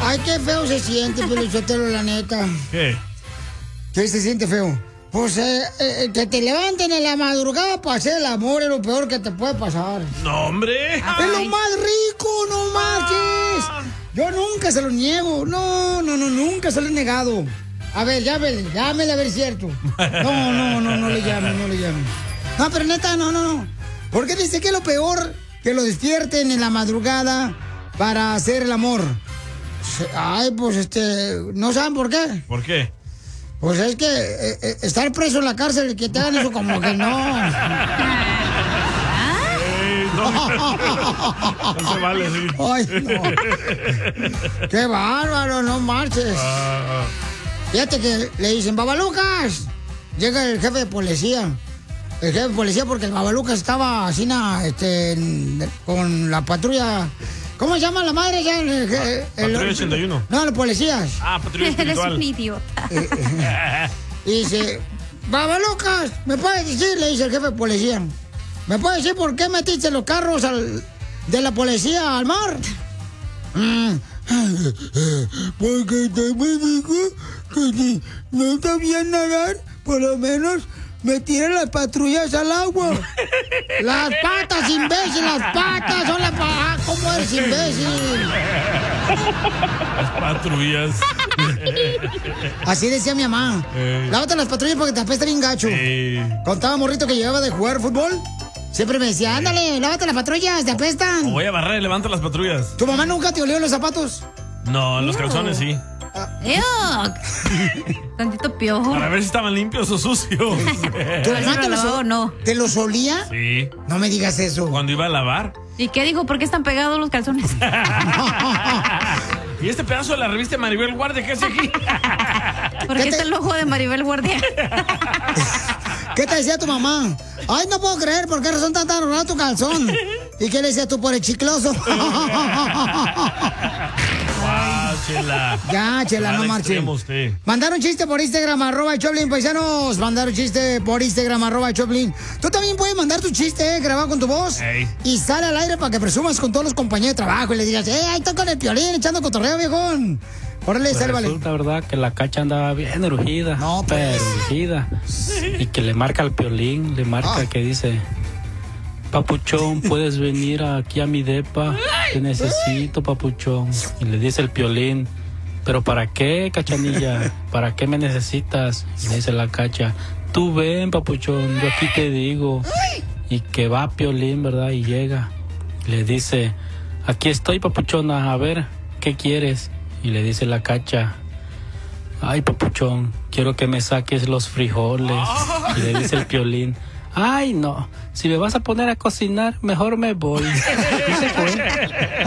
Ay, qué feo se siente, Pelichotelo, la neta. ¿Qué? ¿Qué se siente feo? Pues que te levanten en la madrugada para hacer el amor es lo peor que te puede pasar. No, hombre. Es lo más rico, no marches. Yo nunca se lo niego. No, nunca se lo he negado. A ver, llámele a ver si es cierto. No le llamen. No, pero neta, no. ¿Por qué dice que es lo peor que lo despierten en la madrugada para hacer el amor? Ay, pues ¿no saben por qué? ¿Por qué? Pues es que estar preso en la cárcel y que te hagan eso como que no. No se vale, sí. Ay, no. Qué bárbaro, no marches. Fíjate que le dicen, Babalucas. Llega el jefe de policía. El jefe de policía porque el Babalucas estaba así con la patrulla. ¿Cómo se llama la madre? Patrulla 81. No, los policías. Patrulla espiritual. Eres un idiota. Y dice, Babalucas, ¿me puedes decir? Le dice el jefe de policía. ¿Me puedes decir por qué metiste los carros de la policía al mar? Porque te me dijo que si no sabía nadar, por lo menos me tiré las patrullas al agua. Las patas, imbécil, las patas son las patas. ¿Cómo eres imbécil? Las patrullas. Así decía mi mamá. Lávate las patrullas porque te apesta bien gacho. Contaba morrito que llegaba de jugar fútbol. Siempre me decía, ándale, lávate las patrullas, te apestan. O voy a barrer, levanta las patrullas. ¿Tu mamá nunca te olió los zapatos? No, los calzones sí. Tantito piojo. Para ver si estaban limpios o sucios. ¿Tu mamá te los olía? Sí. No me digas eso. Cuando iba a lavar. ¿Y qué dijo? ¿Por qué están pegados los calzones? ¿Y este pedazo de la revista Maribel Guardia qué hace aquí? ¿Por qué está el ojo de Maribel Guardia? ¿Qué te decía tu mamá? Ay, no puedo creer, ¿por qué razón tan raro tu calzón? ¿Y qué le decías tú por el chicloso? Chela. Ya, Chela, no marches. Mandaron chiste por Instagram, @Choplin, paisanos. Mandaron chiste por Instagram, @Choplin. Tú también puedes mandar tu chiste, grabado con tu voz. Y sale al aire para que presumas con todos los compañeros de trabajo y le digas, ahí está con el Piolín, echando cotorreo, viejón. Órale, pues sálvale. Resulta, verdad, que la Cacha andaba bien urgida. No, pues. Urgida. Y que le marca al Piolín, le marca que dice... Papuchón, ¿puedes venir aquí a mi depa? Te necesito, papuchón. Y le dice el Piolín, ¿pero para qué, Cachanilla? ¿Para qué me necesitas? Y le dice la Cacha, tú ven, papuchón, yo aquí te digo. Y que va Piolín, ¿verdad? Y llega. Le dice, aquí estoy, papuchona, a ver, ¿qué quieres? Y le dice la Cacha, ay, papuchón, quiero que me saques los frijoles. Y le dice el Piolín, ay, no, si me vas a poner a cocinar, mejor me voy. Y se fue.